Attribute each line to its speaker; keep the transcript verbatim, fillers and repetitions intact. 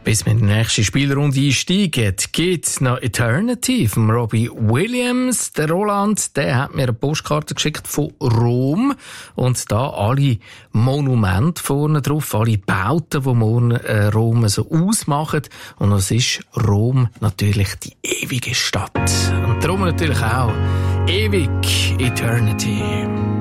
Speaker 1: Bis wir in die nächste Spielrunde einsteigen, gibt noch Eternity von Robbie Williams. Der Roland, der hat mir eine Postkarte geschickt von Rom. Und da alle Monumente vorne drauf, alle Bauten, die morgen äh, Rom so ausmachen. Und es ist Rom natürlich die ewige Stadt. Und darum natürlich auch ewig Eternity.